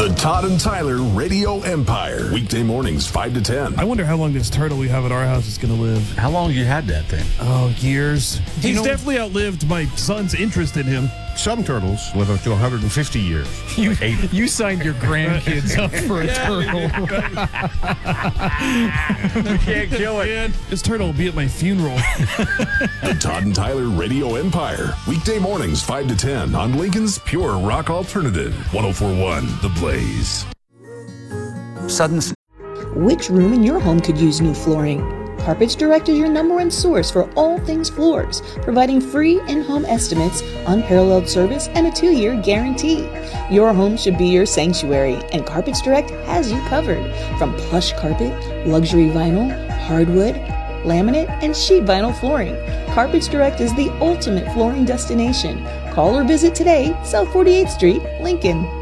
The Todd and Tyler Radio Empire. Weekday mornings, 5 to 10. I wonder how long this turtle we have at our house is going to live. How long you had that thing? Oh, years. He's definitely outlived my son's interest in him. Some turtles live up to 150 years. You signed your grandkids up for a turtle. You can't kill it. Man, this turtle will be at my funeral. The Todd and Tyler Radio Empire. Weekday mornings, 5 to 10 on Lincoln's Pure Rock Alternative. 104.1 The Blaze. Which room in your home could use new flooring? Carpets Direct is your #1 source for all things floors, providing free in-home estimates, unparalleled service, and a 2-year guarantee. Your home should be your sanctuary, and Carpets Direct has you covered. From plush carpet, luxury vinyl, hardwood, laminate, and sheet vinyl flooring, Carpets Direct is the ultimate flooring destination. Call or visit today, South 48th Street, Lincoln.